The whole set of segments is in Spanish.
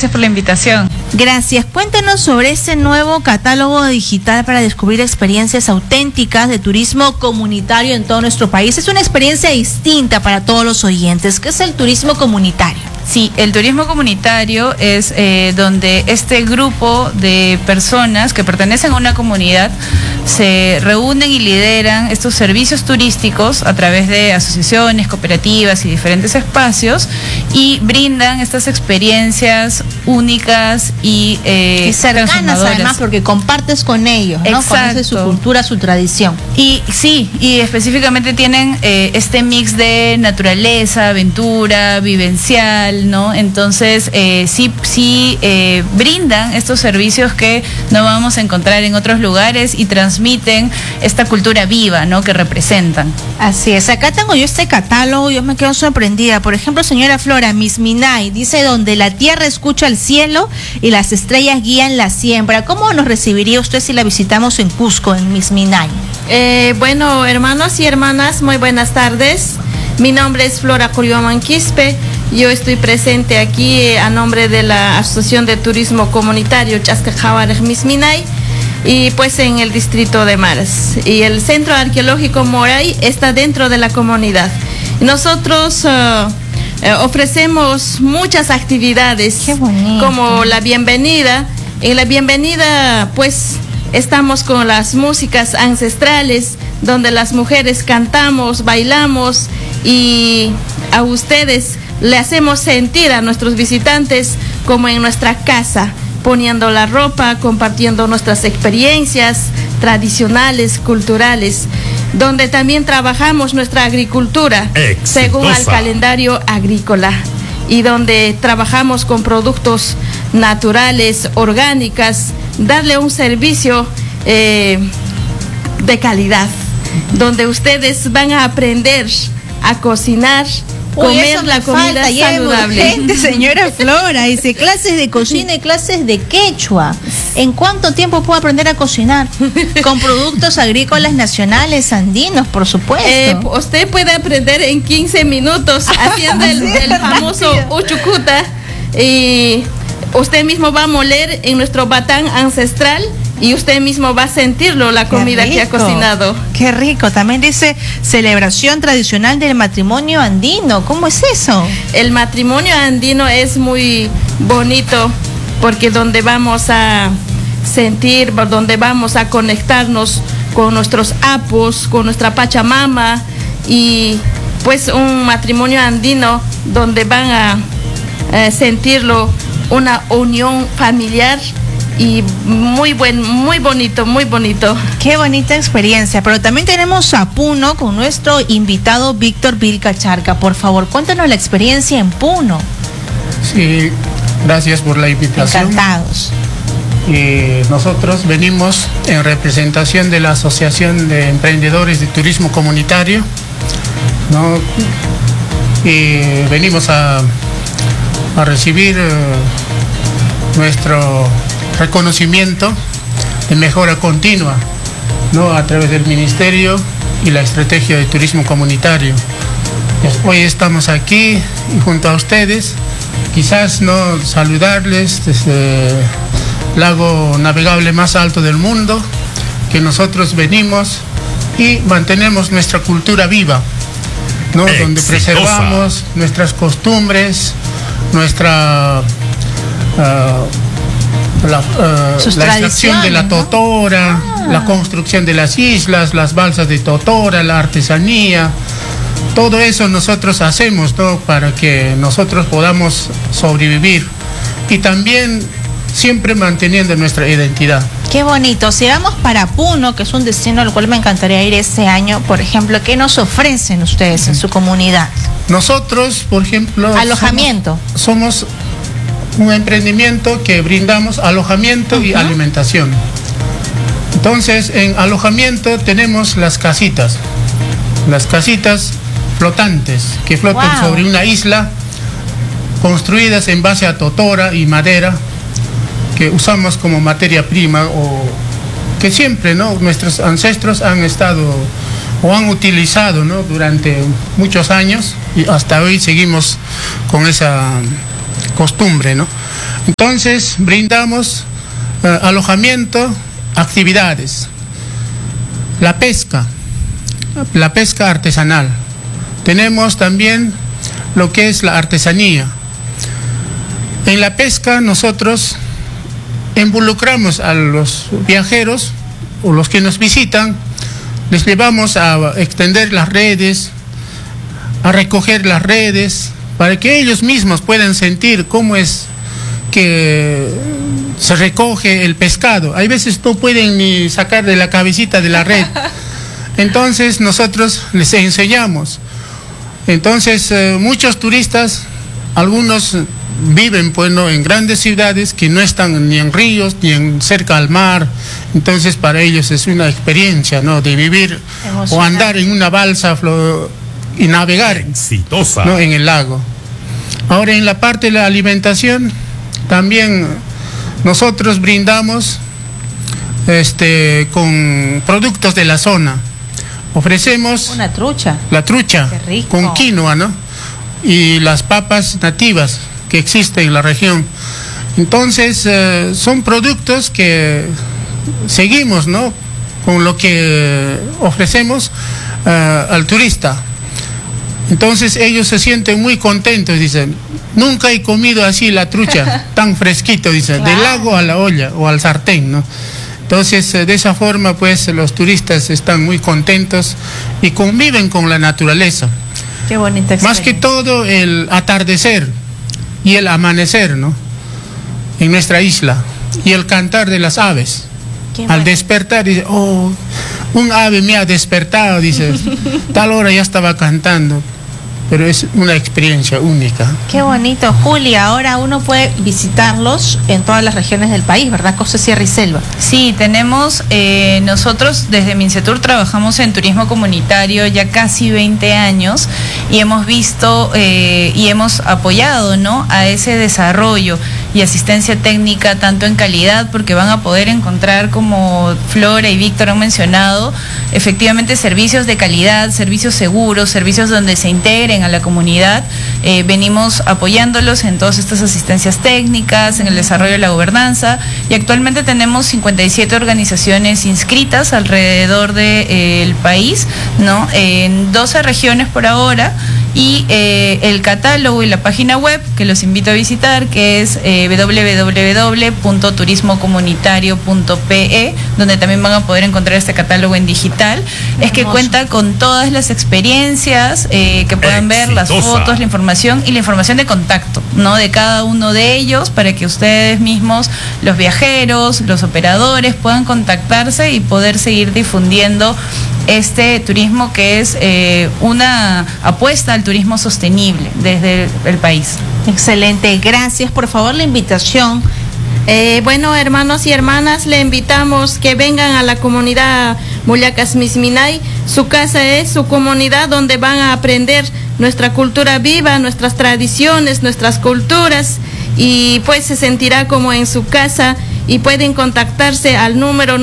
gracias por la invitación. Gracias. Cuéntanos sobre este nuevo catálogo digital para descubrir experiencias auténticas de turismo comunitario en todo nuestro país. Es una experiencia distinta para todos los oyentes. ¿Qué es el turismo comunitario? Sí, el turismo comunitario es donde este grupo de personas que pertenecen a una comunidad se reúnen y lideran estos servicios turísticos a través de asociaciones, cooperativas y diferentes espacios y brindan estas experiencias únicas y cercanas además porque compartes con ellos, ¿no? Conoces su cultura, su tradición. Y sí, y específicamente tienen este mix de naturaleza, aventura, vivencial, ¿no? Entonces sí brindan estos servicios que no vamos a encontrar en otros lugares y transmiten esta cultura viva, ¿no? Que representan. Así es. Acá tengo yo este catálogo, yo me quedo sorprendida. Por ejemplo, señora Flora, Misminay dice: donde la tierra escucha al cielo y las estrellas guían la siembra. ¿Cómo nos recibiría usted si la visitamos en Cusco, en Misminay? Bueno, hermanos y hermanas, muy buenas tardes. Mi nombre es Flora Curiaman Quispe. Yo estoy presente aquí a nombre de la Asociación de Turismo Comunitario Chascajabaraj Misminay y pues en el distrito de Maras. Y el Centro Arqueológico Moray está dentro de la comunidad. Nosotros ofrecemos muchas actividades como la bienvenida. En la bienvenida pues estamos con las músicas ancestrales donde las mujeres cantamos, bailamos y a ustedes le hacemos sentir a nuestros visitantes como en nuestra casa, poniendo la ropa, compartiendo nuestras experiencias tradicionales, culturales, donde también trabajamos nuestra agricultura según el calendario agrícola y donde trabajamos con productos naturales, orgánicas, darle un servicio de calidad, donde ustedes van a aprender a cocinar, comer la comida saludable. Gente, señora Flora, dice clases de cocina y clases de quechua. ¿En cuánto tiempo puedo aprender a cocinar? Con productos agrícolas nacionales andinos, por supuesto. Usted puede aprender en 15 minutos haciendo el famoso uchucuta y usted mismo va a moler en nuestro batán ancestral y usted mismo va a sentirlo, la comida que ha cocinado. Qué rico. También dice celebración tradicional del matrimonio andino. ¿Cómo es eso? El matrimonio andino es muy bonito porque donde vamos a sentir, donde vamos a conectarnos con nuestros apos, con nuestra Pachamama y pues un matrimonio andino donde van a sentirlo una unión familiar y muy bonito, muy bonito. Qué bonita experiencia. Pero también tenemos a Puno con nuestro invitado Víctor Vilcacharca. Por favor, cuéntanos la experiencia en Puno. Sí, gracias por la invitación. Encantados. Nosotros venimos en representación de la Asociación de Emprendedores de Turismo Comunitario, ¿no? Y venimos a recibir nuestro reconocimiento de mejora continua, ¿no? A través del Ministerio y la Estrategia de Turismo Comunitario. Hoy estamos aquí y junto a ustedes, quizás no saludarles desde el lago navegable más alto del mundo, que nosotros venimos y mantenemos nuestra cultura viva, ¿no? Donde preservamos nuestras costumbres, nuestra la extracción de la totora, ¿no? La construcción de las islas, las balsas de totora, la artesanía, todo eso nosotros hacemos, ¿no? Para que nosotros podamos sobrevivir y también siempre manteniendo nuestra identidad. Qué bonito. Si vamos para Puno, que es un destino al cual me encantaría ir este año, por ejemplo, ¿qué nos ofrecen ustedes en su comunidad? Nosotros, por ejemplo, alojamiento. Somos un emprendimiento que brindamos alojamiento y alimentación. Entonces, en alojamiento tenemos las casitas flotantes que flotan sobre una isla, construidas en base a totora y madera, que usamos como materia prima o que siempre, ¿no? Nuestros ancestros han estado o han utilizado, ¿no? Durante muchos años y hasta hoy seguimos con esa costumbre, ¿no? Entonces brindamos alojamiento, actividades, la pesca artesanal. Tenemos también lo que es la artesanía. En la pesca nosotros involucramos a los viajeros o los que nos visitan, les llevamos a extender las redes, a recoger las redes, para que ellos mismos puedan sentir cómo es que se recoge el pescado. Hay veces no pueden ni sacar de la cabecita de la red. Entonces nosotros les enseñamos. Entonces muchos turistas, algunos viven pues, ¿no?, en grandes ciudades que no están ni en ríos ni en cerca al mar. Entonces para ellos es una experiencia, ¿no?, de vivir o andar en una balsa y navegar exitosa, ¿no?, en el lago. Ahora en la parte de la alimentación también nosotros brindamos con productos de la zona. Ofrecemos una trucha. La trucha con quinoa, ¿no?, y las papas nativas que existen en la región. Entonces son productos que seguimos, ¿no?, con lo que ofrecemos al turista. Entonces ellos se sienten muy contentos, dicen, nunca he comido así la trucha, tan fresquito, dicen, claro, del lago a la olla o al sartén, ¿no? Entonces de esa forma pues los turistas están muy contentos y conviven con la naturaleza. Qué bonita experiencia. Más que todo el atardecer y el amanecer, ¿no?, en nuestra isla, y el cantar de las aves. Al despertar, dice, oh, un ave me ha despertado, dice, tal hora ya estaba cantando. Pero es una experiencia única. Qué bonito, Julia. Ahora uno puede visitarlos en todas las regiones del país, ¿verdad? Costa, Sierra y Selva. Sí, tenemos, nosotros desde Mincetur trabajamos en turismo comunitario ya casi 20 años y hemos visto y hemos apoyado, ¿no?, a ese desarrollo y asistencia técnica tanto en calidad, porque van a poder encontrar, como Flora y Víctor han mencionado, efectivamente servicios de calidad, servicios seguros, servicios donde se integren a la comunidad. Venimos apoyándolos en todas estas asistencias técnicas, en el desarrollo de la gobernanza, y actualmente tenemos 57 organizaciones inscritas alrededor del país, ¿no?, en 12 regiones por ahora, y el catálogo y la página web que los invito a visitar, que es www.turismocomunitario.pe, donde también van a poder encontrar este catálogo en digital. Es que cuenta con todas las experiencias que puedan ver, las fotos, la información y la información de contacto, ¿no?, de cada uno de ellos, para que ustedes mismos, los viajeros, los operadores, puedan contactarse y poder seguir difundiendo este turismo que es una apuesta al turismo sostenible desde el país. Excelente, gracias. Por favor, la invitación. Bueno, hermanos y hermanas, le invitamos que vengan a la comunidad Mullacas Misminay. Su casa es su comunidad donde van a aprender nuestra cultura viva, nuestras tradiciones, nuestras culturas, y pues se sentirá como en su casa. Y pueden contactarse al número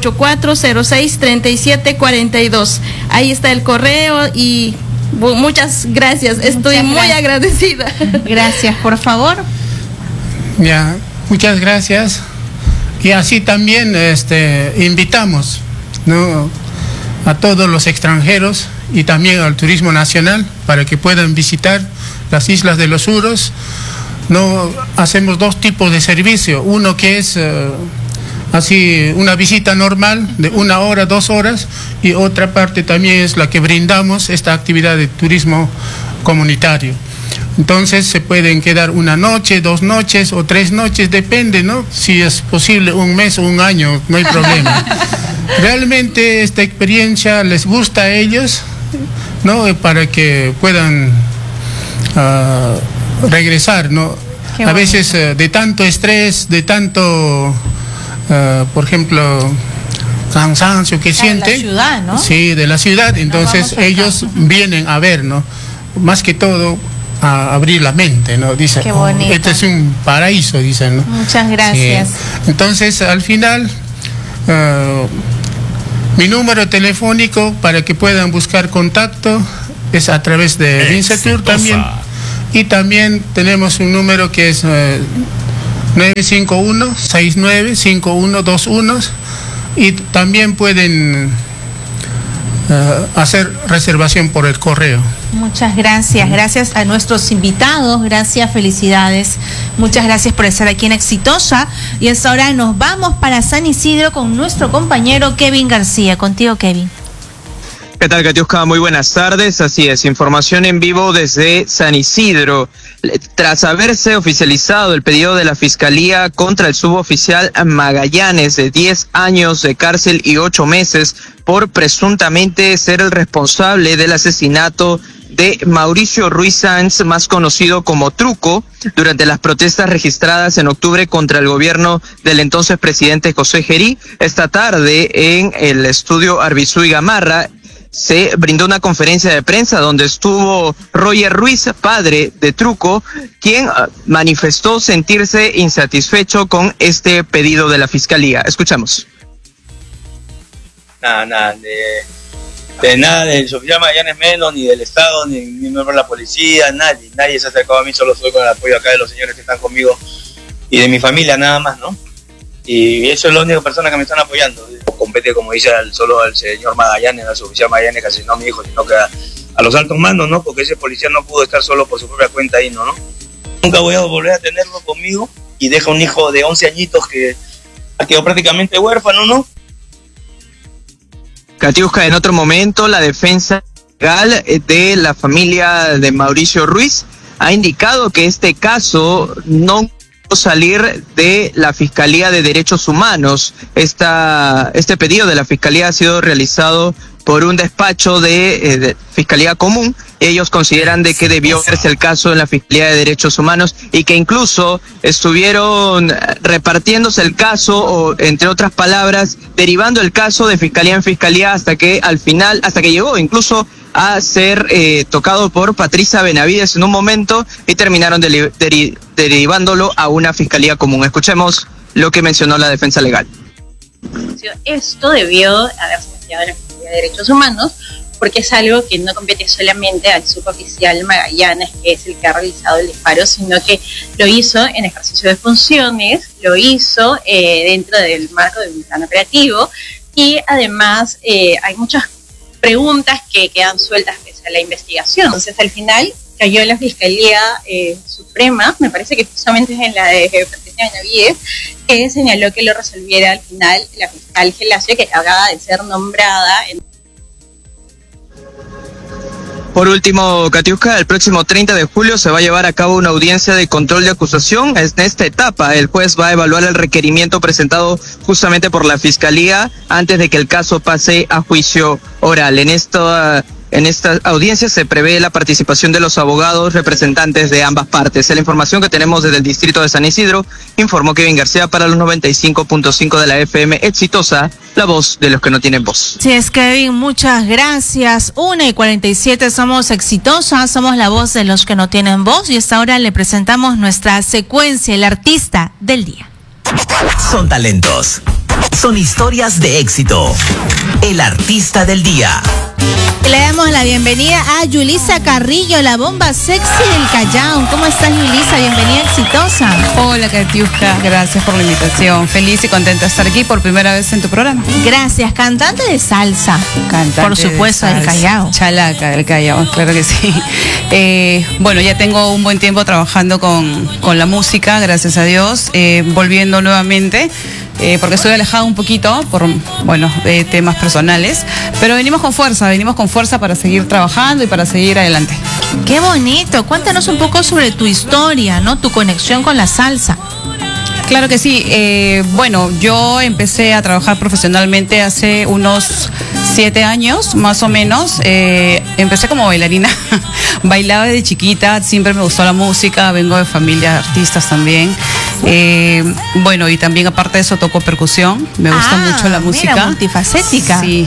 984-06-3742. Ahí está el correo y muchas gracias. Estoy muy agradecida. Gracias, por favor. Ya, muchas gracias. Y así también invitamos, ¿no?, a todos los extranjeros y también al turismo nacional para que puedan visitar las Islas de los Uros. No hacemos dos tipos de servicio, uno que es así una visita normal de 1 hora, 2 horas, y otra parte también es la que brindamos, esta actividad de turismo comunitario. Entonces se pueden quedar 1 noche, 2 noches o 3 noches, depende, ¿no?, si es posible 1 mes o 1 año, no hay problema. Realmente esta experiencia les gusta a ellos, ¿no?, para que puedan regresar, ¿no? A veces de tanto estrés, de tanto, por ejemplo, cansancio que sienten. De la ciudad, ¿no? Sí, de la ciudad. Entonces ellos vienen a ver, ¿no?, más que todo a abrir la mente, ¿no? Dicen, oh, este es un paraíso, dicen, ¿no? Muchas gracias. Sí. Entonces, al final, mi número telefónico para que puedan buscar contacto es a través de Mincetur también. Y también tenemos un número que es 951-695121 y también pueden hacer reservación por el correo. Muchas gracias, gracias a nuestros invitados, gracias, felicidades, muchas gracias por estar aquí en Exitosa. Y hasta ahora nos vamos para San Isidro con nuestro compañero Kevin García. Contigo, Kevin. ¿Qué tal, Katiuska? Muy buenas tardes. Así es, información en vivo desde San Isidro. Tras haberse oficializado el pedido de la Fiscalía contra el suboficial Magallanes de 10 años de cárcel y 8 meses por presuntamente ser el responsable del asesinato de Mauricio Ruiz Sáenz, más conocido como Truco, durante las protestas registradas en octubre contra el gobierno del entonces presidente José Gerí, esta tarde en el estudio Arbizu y Gamarra se brindó una conferencia de prensa donde estuvo Roger Ruiz, padre de Truco, quien manifestó sentirse insatisfecho con este pedido de la Fiscalía. Escuchamos. Nada del oficial Magallanes menos, ni del Estado, ni por la policía, nadie se ha acercado a mí, solo soy con el apoyo acá de los señores que están conmigo y de mi familia nada más, ¿no? Y eso es la única persona que me están apoyando. Compete, como dice, solo al señor Magallanes, al oficial Magallanes que asesinó a mi hijo, sino que a los altos mandos, ¿no? Porque ese policía no pudo estar solo por su propia cuenta ahí, ¿no? Nunca voy a volver a tenerlo conmigo y deja un hijo de 11 añitos que ha quedado prácticamente huérfano, ¿no? Katiuska, en otro momento, la defensa legal de la familia de Mauricio Ruiz ha indicado que este caso no salir de la Fiscalía de Derechos Humanos. Este pedido de la Fiscalía ha sido realizado por un despacho de Fiscalía Común. Ellos consideran de que debió verse el caso en la Fiscalía de Derechos Humanos y que incluso estuvieron repartiéndose el caso o, entre otras palabras, derivando el caso de fiscalía en fiscalía hasta que al final, hasta que llegó incluso a ser tocado por Patricia Benavides en un momento y terminaron derivándolo a una fiscalía común. Escuchemos lo que mencionó la defensa legal. Esto debió haberse investigado en la Fiscalía de Derechos Humanos porque es algo que no compete solamente al suboficial Magallanes, que es el que ha realizado el disparo, sino que lo hizo en ejercicio de funciones, lo hizo dentro del marco de un plan operativo y además hay muchas preguntas que quedan sueltas pese a la investigación. Entonces, al final cayó en la Fiscalía Suprema, me parece que justamente es en la de Patricia Benavides, que señaló que lo resolviera al final la fiscal Gelacio, que acaba de ser nombrada. Por último, Katiuska, el próximo 30 de julio se va a llevar a cabo una audiencia de control de acusación. En esta etapa, el juez va a evaluar el requerimiento presentado justamente por la Fiscalía antes de que el caso pase a juicio oral. En esta audiencia se prevé la participación de los abogados representantes de ambas partes. Es la información que tenemos desde el distrito de San Isidro. Informó Kevin García para los 95.5 de la FM Exitosa, la voz de los que no tienen voz. Sí, es Kevin, muchas gracias. 1:47, somos Exitosa, somos la voz de los que no tienen voz y hasta ahora le presentamos nuestra secuencia, el artista del día. Son talentos, son historias de éxito. El artista del día. Le damos la bienvenida a Yulisa Carrillo, la bomba sexy del Callao. ¿Cómo estás, Yulisa? Bienvenida a Exitosa. Hola, Katiuska, gracias por la invitación. Feliz y contenta de estar aquí por primera vez en tu programa. Gracias, cantante de salsa. Cantante por supuesto, del Callao. Chalaca del Callao, claro que sí. Bueno, ya tengo un buen tiempo trabajando con la música, gracias a Dios, volviendo nuevamente. Porque estoy alejada un poquito por, temas personales, pero venimos con fuerza para seguir trabajando y para seguir adelante. Qué bonito, cuéntanos un poco sobre tu historia, ¿no? Tu conexión con la salsa. Claro que sí, yo empecé a trabajar profesionalmente hace unos 7 años, más o menos. Empecé como bailarina, bailaba desde chiquita, siempre me gustó la música, vengo de familia de artistas también. Y también aparte de eso toco percusión, me gusta mucho la música. Mira, multifacética. Sí,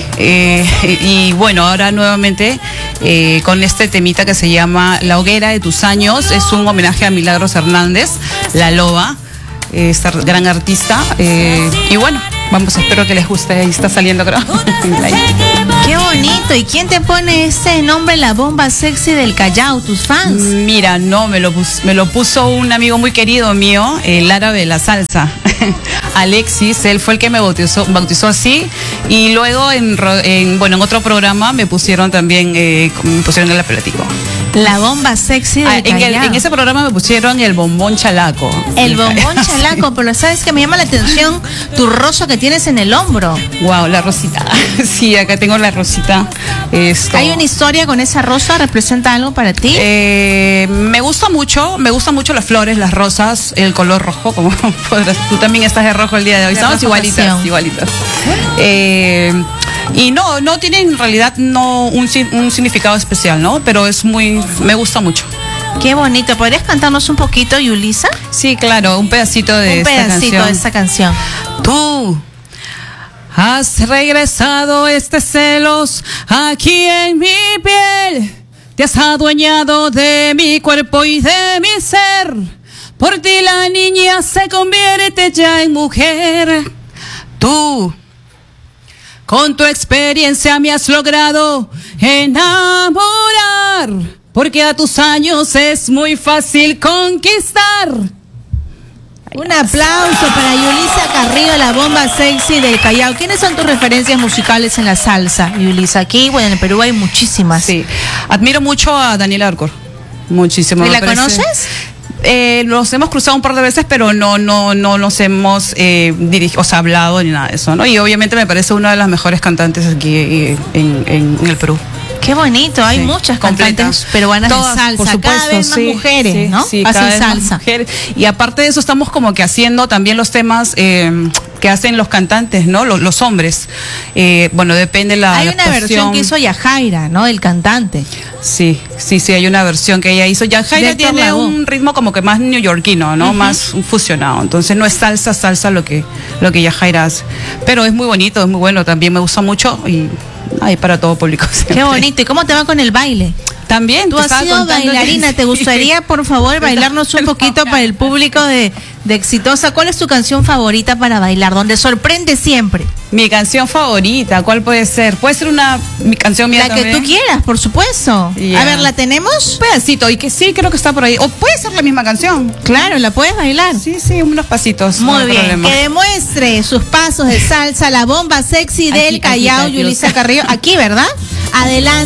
ahora nuevamente con este temita que se llama La Hoguera de Tus Años, es un homenaje a Milagros Hernández, la loba, esta gran artista, espero que les guste, ahí está saliendo creo. Qué bonito. ¿Y quién te pone ese nombre, la bomba sexy del Callao, tus fans? Mira, no, me lo puso un amigo muy querido mío, el árabe de la salsa, Alexis. Él fue el que me bautizó así. Y luego en otro programa me pusieron también, me pusieron el apelativo. La bomba sexy del Callao. En ese programa me pusieron el bombón chalaco. El bombón chalaco, pero ¿sabes qué? Me llama la atención tu rosa que tienes en el hombro. Wow, la rosita. Sí, acá tengo la rosita. ¿Hay una historia con esa rosa? ¿Representa algo para ti? Me gusta mucho las flores, las rosas, el color rojo, como tú también estás de rojo el día de hoy. Estamos igualitas. Y no tiene en realidad un significado especial, ¿no? Pero me gusta mucho. Qué bonito. ¿Podrías cantarnos un poquito, Yulisa? Sí, claro, un pedacito de esta canción. Tú has regresado celos aquí en mi piel. Te has adueñado de mi cuerpo y de mi ser. Por ti la niña se convierte ya en mujer. Tú, con tu experiencia me has logrado enamorar, porque a tus años es muy fácil conquistar. Un aplauso para Yulisa Carrillo, la bomba sexy del Callao. ¿Quiénes son tus referencias musicales en la salsa, Yulisa? Aquí, en el Perú hay muchísimas. Sí, admiro mucho a Daniela Arcor, muchísimo. ¿Y la conoces? Los hemos cruzado un par de veces, pero no nos hemos hablado ni nada de eso, ¿no? Y obviamente me parece una de las mejores cantantes aquí en el Perú. Qué bonito, hay muchas cantantes peruanas de salsa, por supuesto, cada vez más mujeres, ¿no? Sí, hacen salsa. Y aparte de eso estamos como que haciendo también los temas que hacen los cantantes, ¿no? Los hombres. Depende la Hay una versión que hizo Yajaira, ¿no? El cantante. Sí, hay una versión que ella hizo. Yajaira tiene un ritmo como que más neoyorquino, ¿no? Más fusionado. Entonces no es salsa lo que Yajaira hace. Pero es muy bonito, es muy bueno, también me gusta mucho y hay para todo público. Siempre. Qué bonito. ¿Y cómo te va con el baile? También. Tú has sido bailarina. ¿Te gustaría, por favor, bailarnos un poquito para el público de Exitosa? ¿Cuál es tu canción favorita para bailar? Donde sorprende siempre. Mi canción favorita, ¿cuál puede ser? Puede ser mi canción mía también. La que tú quieras, por supuesto. Yeah. A ver, ¿la tenemos? Un pedacito, y que sí, creo que está por ahí. O puede ser la misma canción. Claro, ¿la puedes bailar? Sí, unos pasitos. Muy bien, problema. Que demuestre sus pasos de salsa, la bomba sexy del Callao, Yulisa Carrillo. Aquí, ¿verdad? Adelante.